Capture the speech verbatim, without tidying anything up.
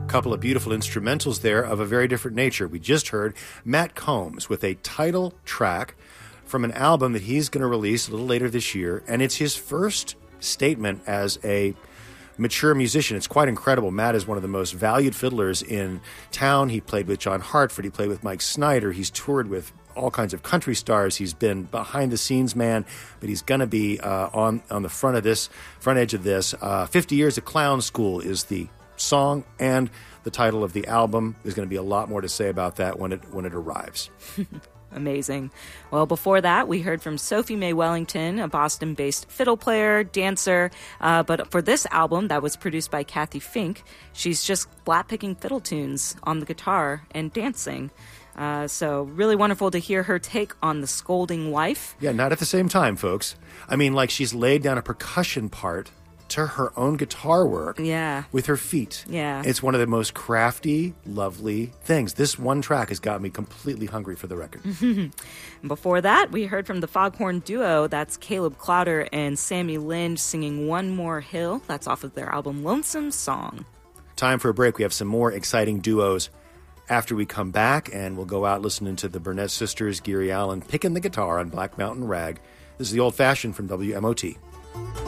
Couple of beautiful instrumentals there of a very different nature. We just heard Matt Combs with a title track from an album that he's going to release a little later this year, and it's his first statement as a mature musician. It's quite incredible. Matt is one of the most valued fiddlers in town. He played with John Hartford. He played with Mike Snyder. He's toured with all kinds of country stars. He's been behind the scenes man, but he's going to be uh, on on the front of this, front edge of this. Uh, fifty Years at Clown School is the song and the title of the album. There's going to be a lot more to say about that when it when it arrives. Amazing. Well, before that, we heard from Sophie Mae Wellington, a Boston-based fiddle player, dancer. Uh, but for this album that was produced by Kathy Fink, she's just flat-picking fiddle tunes on the guitar and dancing. Uh, so really wonderful to hear her take on the scolding wife. Yeah, not at the same time, folks. I mean, like she's laid down a percussion part to her own guitar work yeah. with her feet. Yeah. It's one of the most crafty, lovely things. This one track has got me completely hungry for the record. Before that, we heard from the Foghorn Duo. That's Caleb Clowder and Sammy Lind singing One More Hill. That's off of their album Lonesome Song. Time for a break. We have some more exciting duos after we come back, and we'll go out listening to the Burnett sisters, Geary Allen, picking the guitar on Black Mountain Rag. This is The Old Fashioned from W M O T.